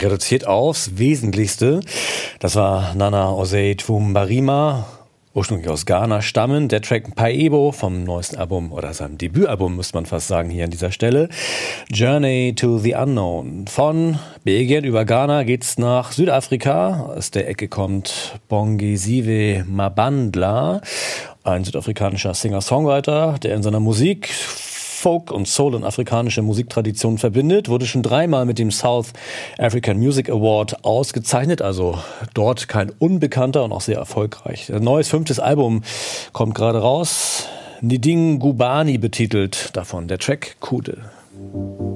reduziert aufs Wesentlichste. Das war Nana Osei Twumbarima, ursprünglich aus Ghana stammend. Der Track Paebo vom neuesten Album oder seinem Debütalbum, muss man fast sagen, hier an dieser Stelle. Journey to the Unknown. Von Belgien über Ghana geht's nach Südafrika. Aus der Ecke kommt Bongisiwe Mabandla, ein südafrikanischer Singer-Songwriter, der in seiner Musik Folk und Soul und afrikanische Musiktradition verbindet, wurde schon 3-mal mit dem South African Music Award ausgezeichnet, also dort kein Unbekannter und auch sehr erfolgreich. Ein neues 5. Album kommt gerade raus, Ndingubani betitelt, davon der Track Kude.